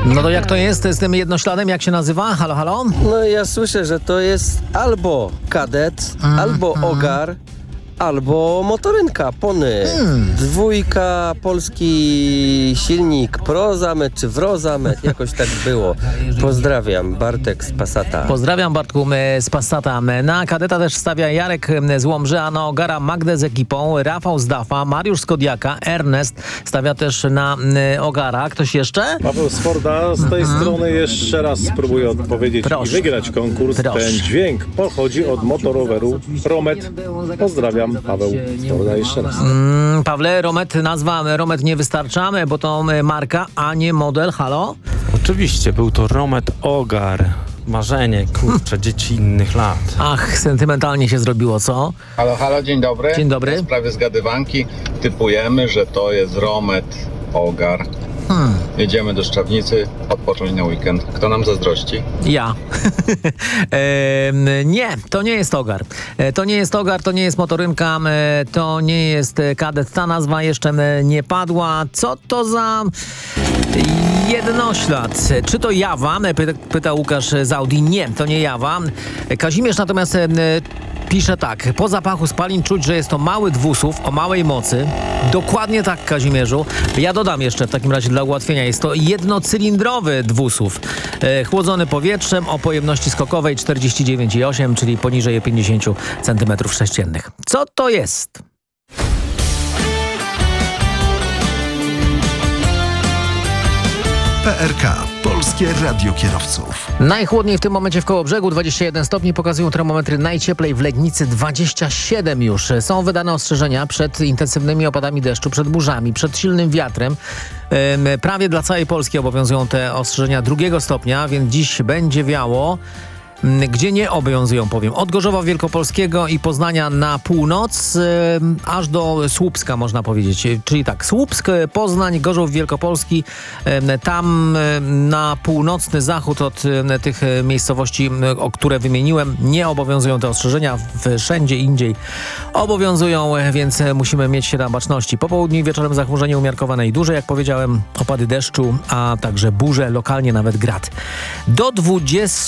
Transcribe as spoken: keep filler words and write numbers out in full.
No to jak to jest z tym jednośladem? Jak się nazywa? Halo, halo? No ja słyszę, że to jest albo kadet, Mm, albo mm. ogar, albo motorynka, pony. Mm. Dwójka, polski silnik, prozamet czy wrozamet, jakoś tak było. Pozdrawiam, Bartek z Passata. Pozdrawiam, Bartku e, z Passata. Na kadeta też stawia Jarek e, z Łomży, a na ogara Magdę z ekipą, Rafał z Dafa, Mariusz z Kodiaka, Ernest stawia też na e, ogara. Ktoś jeszcze? Paweł z Forda, z tej Mhm. strony jeszcze raz spróbuję odpowiedzieć Proszę. i wygrać konkurs. Proszę. Ten dźwięk pochodzi od motoroweru Romet. Pozdrawiam, Paweł z Forda jeszcze raz. Mm, Pawle, Romet, nazwa Romet nie wystarcza, bo to e, marka, a nie model. Halo? Oczywiście, był to Romet Ogar. Marzenie, kurczę, dzieci innych lat. Ach, sentymentalnie się zrobiło, co? Halo, halo, dzień dobry. Dzień dobry. W sprawie zgadywanki typujemy, że to jest Romet Ogar. Hmm. Jedziemy do Szczawnicy odpocząć na weekend. Kto nam zazdrości? Ja. Em, nie, to nie jest ogar. E, To nie jest ogar, to nie jest motorynka, e, to nie jest e, kadet. Ta nazwa jeszcze e, nie padła. Co to za jednoślad? Czy to Jawa? E, Pyta, pyta Łukasz z Audi. Nie, to nie Jawa. E, Kazimierz natomiast e, pisze tak. Po zapachu spalin czuć, że jest to mały dwusuw o małej mocy. Dokładnie tak, Kazimierzu. Ja dodam jeszcze w takim razie dla ułatwienia. Jest to jednocylindrowy dwusuw. E, chłodzony powietrzem o pojemności skokowej czterdzieści dziewięć przecinek osiem, czyli poniżej pięćdziesiąt centymetrów sześciennych. Co to jest? P R K. Polskie Radio Kierowców. Najchłodniej w tym momencie w Kołobrzegu, dwadzieścia jeden stopni, pokazują termometry. Najcieplej w Legnicy, dwadzieścia siedem już. Są wydane ostrzeżenia przed intensywnymi opadami deszczu, przed burzami, przed silnym wiatrem. Ym, prawie dla całej Polski obowiązują te ostrzeżenia drugiego stopnia, więc dziś będzie wiało. Gdzie nie obowiązują, powiem, od Gorzowa Wielkopolskiego i Poznania na północ, yy, aż do Słupska, można powiedzieć. Czyli tak, Słupsk, Poznań, Gorzów Wielkopolski, yy, tam yy, na północny zachód od yy, tych yy, miejscowości, yy, o które wymieniłem, nie obowiązują te ostrzeżenia. Wszędzie indziej obowiązują, yy, więc yy, musimy mieć się na baczności. Po południu i wieczorem zachmurzenie umiarkowane i duże, jak powiedziałem, opady deszczu, a także burze, lokalnie nawet grad. Do dwudziestu